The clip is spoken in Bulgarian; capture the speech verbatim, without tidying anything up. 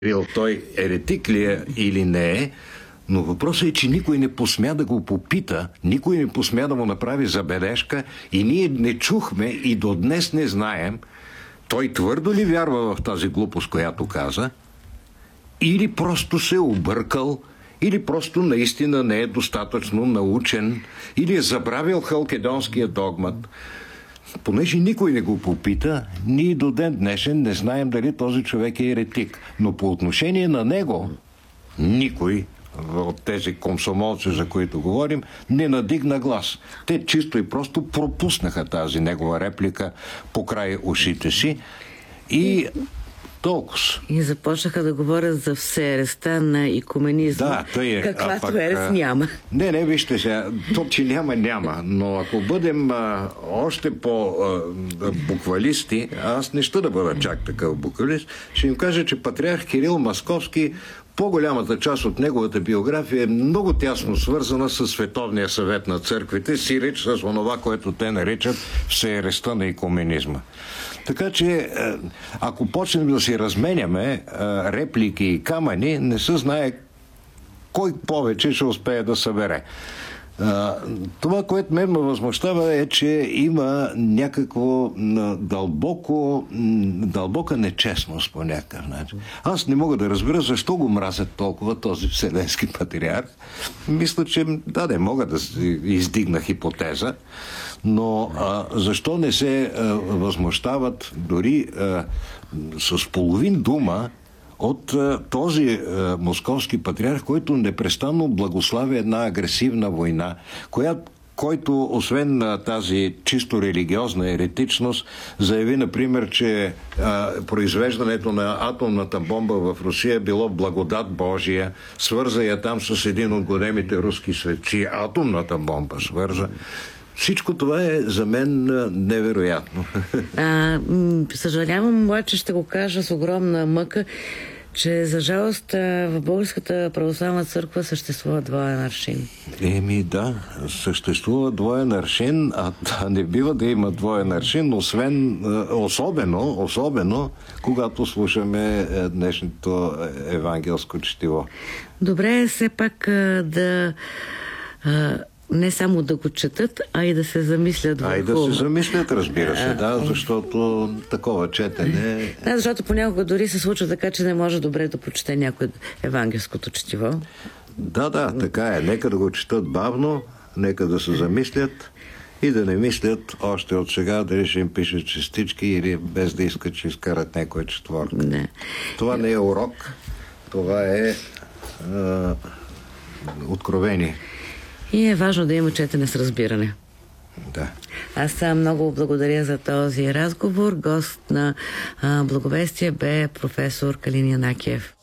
Кирил, той еретик ли е или не е, но въпросът е, че никой не посмя да го попита, никой не посмя да му направи забележка и ние не чухме и до днес не знаем той твърдо ли вярва в тази глупост, която каза, или просто се е объркал, или просто наистина не е достатъчно научен, или е забравил халкедонския догмат. Понеже никой не го попита, ние до ден днешен не знаем дали този човек е еретик. Но по отношение на него, никой от тези комсомолци, за които говорим, не надигна глас. Те чисто и просто пропуснаха тази негова реплика покрай ушите си и толкова. И започнаха да говорят за всеереста на икуменизма. Да, тъй е. Каквато пък, ерес няма. Не, не, вижте сега, то, че няма, няма. Но ако бъдем а, още по-буквалисти, аз не ще да бъда чак такъв буквалист, ще им кажа, че патриарх Кирил Московски, по-голямата част от неговата биография е много тясно свързана с Световния съвет на църквите, сиреч с онова, което те наричат всеереста на икуменизма. Така че, ако почнем да си разменяме реплики и камъни, не се знае кой повече ще успее да събере. Това, което мен ме възмущава, е, че има някакво дълбоко, дълбока нечестност по някакъв начин. Аз не мога да разбера защо го мразят толкова този вселенски патриарх. Мисля, че да, не мога да издигна хипотеза, но а, защо не се а, възмущават дори а, с половин дума от а, този а, московски патриарх, който непрестанно благославя една агресивна война, която който, освен на тази чисто религиозна еретичност, заяви, например, че а, произвеждането на атомната бомба в Русия било благодат Божия, свърза я там с един от големите руски светци. Атомната бомба свърза. Всичко това е за мен невероятно. А, съжалявам, обаче ще го кажа с огромна мъка, че за жалост в Българската православна църква съществува двоен аршин. Еми да, съществува двоен аршин, а не бива да има двоен аршин, освен, особено, особено, когато слушаме днешното евангелско четиво. Добре е все пак да... не само да го четат, а и да се замислят върху... А и да се замислят, разбира се, да, защото такова четене... Да, защото понякога дори се случва така, че не може добре да прочете някой евангелското четиво. Да, да, така е. Нека да го четат бавно, нека да се замислят и да не мислят още от сега дали ще им пишат частички или без да искат, че изкарат някоя четворка. Не. Това не е урок, това е, е откровение. И е важно да има четене с разбиране. Да. Аз много благодаря за този разговор. Гост на а, Благовестие бе професор Калин Янакиев.